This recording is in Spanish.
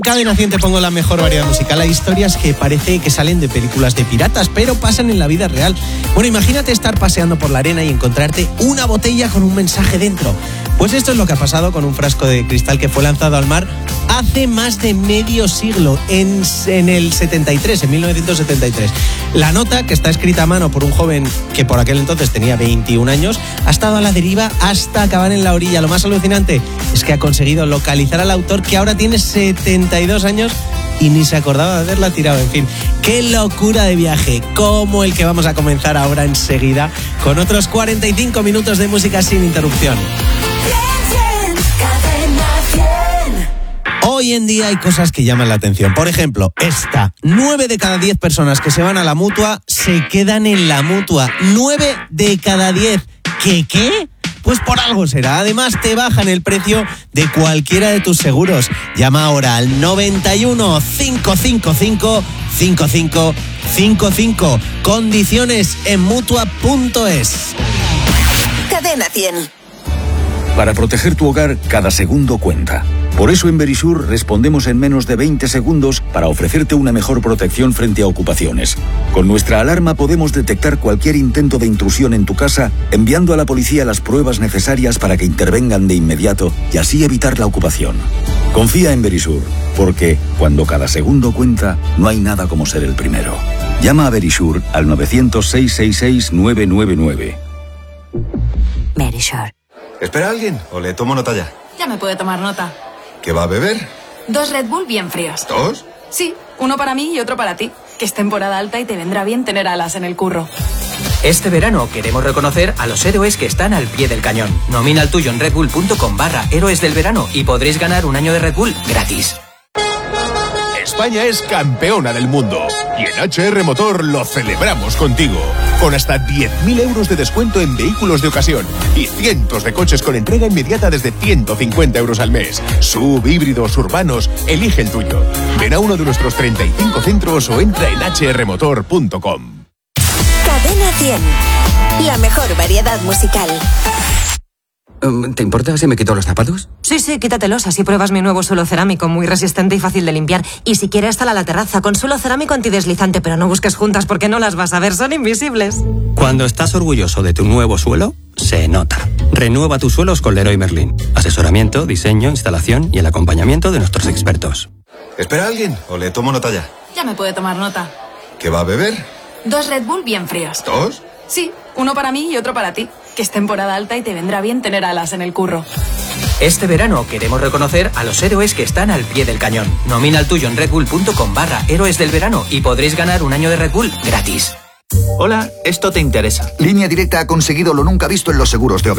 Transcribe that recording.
Cadena 100 te pongo la mejor variedad musical. Hay historias que parece que salen de películas de piratas, pero pasan en la vida real. Bueno, imagínate estar paseando por la arena y encontrarte una botella con un mensaje dentro. Pues esto es lo que ha pasado con un frasco de cristal que fue lanzado al mar hace más de medio siglo, en el 73, en 1973. La nota, que está escrita a mano por un joven que por aquel entonces tenía 21 años, ha estado a la deriva hasta acabar en la orilla. Lo más alucinante es que ha conseguido localizar al autor, que ahora tiene 72 años y ni se acordaba de haberla tirado. En fin, qué locura de viaje, como el que vamos a comenzar ahora enseguida, con otros 45 minutos de música sin interrupción. Hoy en día hay cosas que llaman la atención. Por ejemplo, esta. 9 de cada 10 personas que se van a la Mutua se quedan en la Mutua. 9 de cada 10. ¿Qué? Pues por algo será. Además, te bajan el precio de cualquiera de tus seguros. Llama ahora al 91 555 5555. Condiciones en Mutua.es. Cadena 100. Para proteger tu hogar, cada segundo cuenta. Por eso en Verisur respondemos en menos de 20 segundos para ofrecerte una mejor protección frente a ocupaciones. Con nuestra alarma podemos detectar cualquier intento de intrusión en tu casa, enviando a la policía las pruebas necesarias para que intervengan de inmediato y así evitar la ocupación. Confía en Verisur, porque cuando cada segundo cuenta, no hay nada como ser el primero. Llama a Verisur al 900-666-999. Verisur. ¿Espera a alguien o le tomo nota ya? Ya me puede tomar nota. ¿Qué va a beber? 2 Red Bull bien fríos. ¿2? Sí, uno para mí y otro para ti, que es temporada alta y te vendrá bien tener alas en el curro. Este verano queremos reconocer a los héroes que están al pie del cañón. Nomina el tuyo en redbull.com/héroes del verano y podréis ganar un año de Red Bull gratis. España es campeona del mundo y en HR Motor lo celebramos contigo. Con hasta 10.000 euros de descuento en vehículos de ocasión y cientos de coches con entrega inmediata desde 150 euros al mes. SUV, híbridos, urbanos, elige el tuyo. Ven a uno de nuestros 35 centros o entra en hrmotor.com. Cadena 100. La mejor variedad musical. ¿Te importa si me quito los zapatos? Sí, quítatelos, así pruebas mi nuevo suelo cerámico, muy resistente y fácil de limpiar. Y si quieres, sal a la terraza con suelo cerámico antideslizante, pero no busques juntas porque no las vas a ver, son invisibles. Cuando estás orgulloso de tu nuevo suelo, se nota. Renueva tus suelos con Leroy Merlin. Asesoramiento, diseño, instalación y el acompañamiento de nuestros expertos. ¿Espera a alguien o le tomo nota ya? Ya me puede tomar nota. ¿Qué va a beber? 2 Red Bull bien fríos. ¿2? Sí, uno para mí y otro para ti, que es temporada alta y te vendrá bien tener alas en el curro. Este verano queremos reconocer a los héroes que están al pie del cañón. Nomina el tuyo en redbull.com/héroes del verano y podréis ganar un año de Red Bull gratis. Hola, esto te interesa. Línea Directa ha conseguido lo nunca visto en los seguros de hogar.